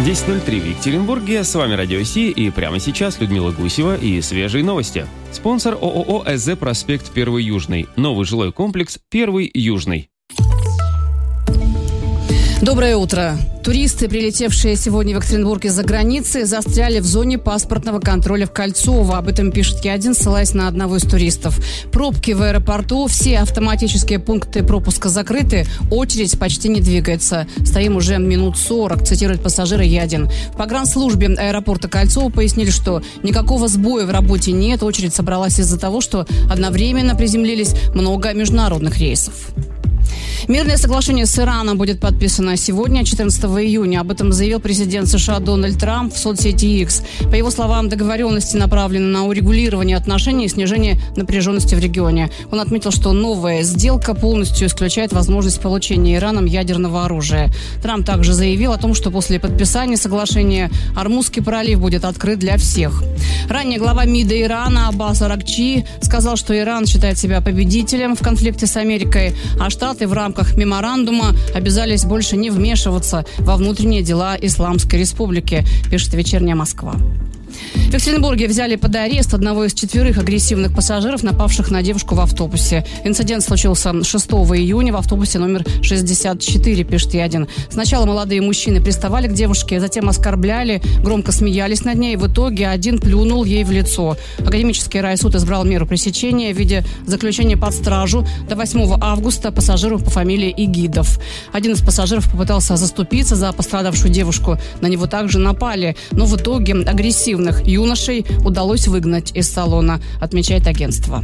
10:03 в Екатеринбурге. С вами Радио Си, и прямо сейчас Людмила Гусева и свежие новости. Спонсор ООО СЗ «Проспект 1 Южный». Новый жилой комплекс 1 Южный. Доброе утро. Туристы, прилетевшие сегодня в Екатеринбург из-за границы, застряли в зоне паспортного контроля в Кольцово. Об этом пишет Е1, ссылаясь на одного из туристов. Пробки в аэропорту, все автоматические пункты пропуска закрыты, очередь почти не двигается. Стоим уже минут 40, цитирует пассажира Е1. В погранслужбе аэропорта Кольцово пояснили, что никакого сбоя в работе нет. Очередь собралась из-за того, что одновременно приземлились много международных рейсов. Мирное соглашение с Ираном будет подписано сегодня, 14 июня. Об этом заявил президент США Дональд Трамп в соцсети X. По его словам, договоренности направлены на урегулирование отношений и снижение напряженности в регионе. Он отметил, что новая сделка полностью исключает возможность получения Ираном ядерного оружия. Трамп также заявил о том, что после подписания соглашения Ормузский пролив будет открыт для всех. Ранее глава МИДа Ирана Аббас Аракчи сказал, что Иран считает себя победителем в конфликте с Америкой, а Штаты в рамках меморандума обязались больше не вмешиваться во внутренние дела Исламской Республики, пишет «Вечерняя Москва». В Екатеринбурге взяли под арест одного из 4 агрессивных пассажиров, напавших на девушку в автобусе. Инцидент случился 6 июня в автобусе номер 64, пишет Е1. Сначала молодые мужчины приставали к девушке, затем оскорбляли, громко смеялись над ней. В итоге один плюнул ей в лицо. Академический райсуд избрал меру пресечения в виде заключения под стражу до 8 августа пассажиру по фамилии Игидов. Один из пассажиров попытался заступиться за пострадавшую девушку. На него также напали, но в итоге агрессивных юношей удалось выгнать из салона, отмечает агентство.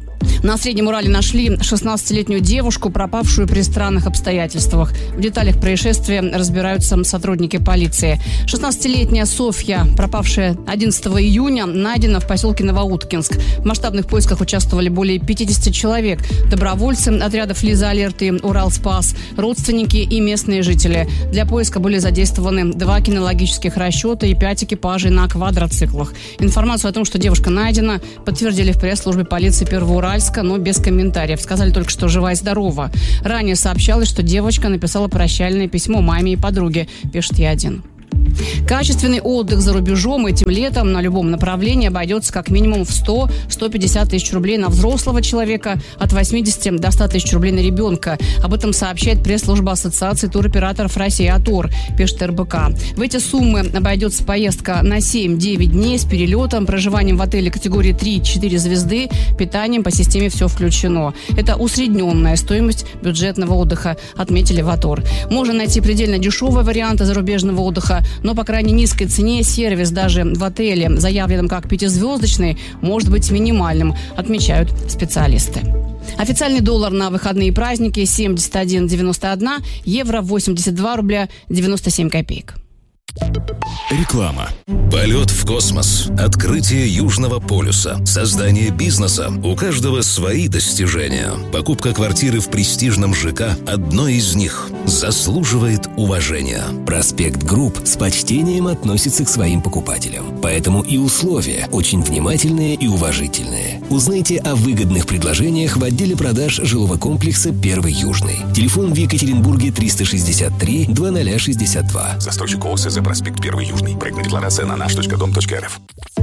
На Среднем Урале нашли 16-летнюю девушку, пропавшую при странных обстоятельствах. В деталях происшествия разбираются сотрудники полиции. 16-летняя Софья, пропавшая 11 июня, найдена в поселке Новоуткинск. В масштабных поисках участвовали более 50 человек. Добровольцы отрядов Лиза Алерт и Уралспас, родственники и местные жители. Для поиска были задействованы 2 кинологических расчета и 5 экипажей на квадроциклах. Информацию о том, что девушка найдена, подтвердили в пресс-службе полиции Первоуральска, но без комментариев. Сказали только, что жива и здорова. Ранее сообщалось, что девочка написала прощальное письмо маме и подруге, пишет Е1. Качественный отдых за рубежом этим летом на любом направлении обойдется как минимум в 100-150 тысяч рублей на взрослого человека, от 80 до 100 тысяч рублей на ребенка. Об этом сообщает пресс-служба Ассоциации туроператоров России «АТОР», пишет РБК. В эти суммы обойдется поездка на 7-9 дней с перелетом, проживанием в отеле категории 3-4 звезды, питанием по системе «Все включено». Это усредненная стоимость бюджетного отдыха, отметили в АТОР. Можно найти предельно дешевые варианты зарубежного отдыха, но по крайне низкой цене сервис даже в отеле, заявленном как 5-звездочный, может быть минимальным, отмечают специалисты. Официальный доллар на выходные праздники 71,91, евро 82 рубля 97 копеек. Реклама. Полет в космос, открытие Южного полюса, создание бизнеса. У каждого свои достижения. Покупка квартиры в престижном ЖК – одно из них. Заслуживает уважения. Проспект Групп с почтением относится к своим покупателям. Поэтому и условия очень внимательные и уважительные. Узнайте о выгодных предложениях в отделе продаж жилого комплекса «1 Южный». Телефон в Екатеринбурге 363 2062. Застройщик ООО СЗ «Проспект 1 Южный». Проектная декларация на наш.дом.рф.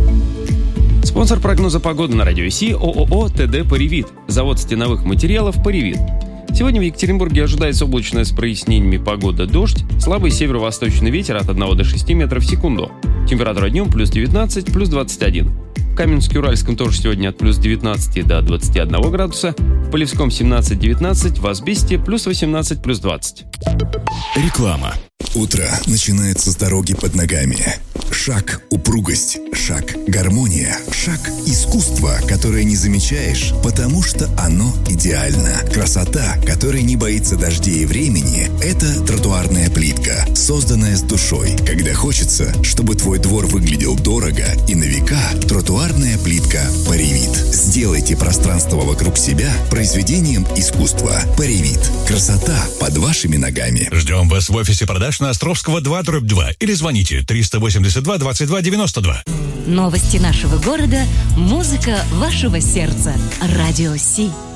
Спонсор прогноза погоды на Радио Си ООО ТД «Паривит». Завод стеновых материалов «Паривит». Сегодня в Екатеринбурге ожидается облачная с прояснениями погода, дождь, слабый северо-восточный ветер от 1 до 6 метров в секунду. Температура днем плюс 19, плюс 21. В Каменске-Уральском тоже сегодня от плюс 19 до 21 градуса. В Полевском 17-19, в Асбесте плюс 18, плюс 20. Реклама. Утро начинается с дороги под ногами. Шаг – упругость, шаг – гармония, шаг – искусство, которое не замечаешь, потому что оно идеально. Красота, которая не боится дождей и времени – это тротуарная плитка, созданная с душой. Когда хочется, чтобы твой двор выглядел дорого и на века, тротуарная плитка «Паривит». Сделайте пространство вокруг себя произведением искусства. «Паривит». Красота под вашими ногами. Ждем вас в офисе продаж на Островского 2/2 или звоните 382 22 92. Новости нашего города, музыка вашего сердца. Радио Си.